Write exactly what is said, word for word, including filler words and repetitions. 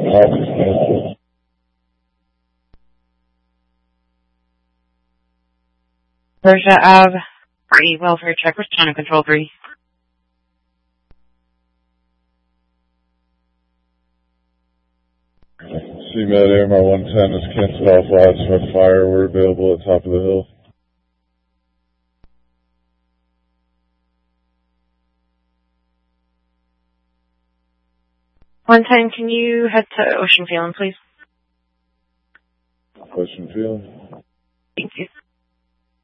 Copy. Persia Ave, three, welfare check, respond to control three. C Med A M R one ten is canceled off widespread fire. We're available at top of the hill. one ten, can you head to Ocean Field, please? Ocean Field. Thank you.